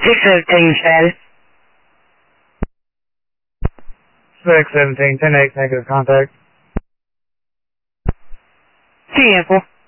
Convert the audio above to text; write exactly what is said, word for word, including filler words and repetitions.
six seventeen status. six seventeen, ten X negative contact. Ten four.